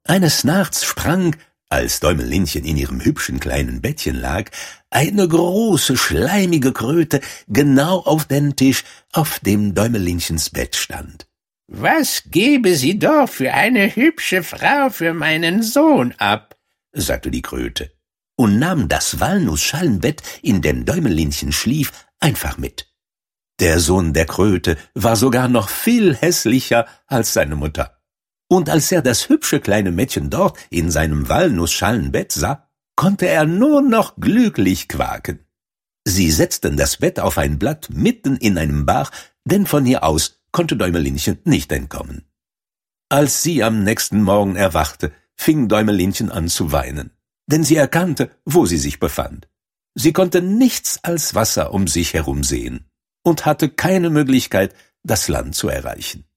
Eines Nachts sprang, als Däumelinchen in ihrem hübschen kleinen Bettchen lag, eine große, schleimige Kröte genau auf den Tisch, auf dem Däumelinchens Bett stand. »Was gebe sie doch für eine hübsche Frau für meinen Sohn ab«, sagte die Kröte und nahm das Walnussschalenbett, in dem Däumelinchen schlief, einfach mit. Der Sohn der Kröte war sogar noch viel hässlicher als seine Mutter. Und als er das hübsche kleine Mädchen dort in seinem Walnussschalenbett sah, konnte er nur noch glücklich quaken. Sie setzten das Bett auf ein Blatt mitten in einem Bach, denn von hier aus konnte Däumelinchen nicht entkommen. Als sie am nächsten Morgen erwachte, fing Däumelinchen an zu weinen, denn sie erkannte, wo sie sich befand. Sie konnte nichts als Wasser um sich herum sehen und hatte keine Möglichkeit, das Land zu erreichen.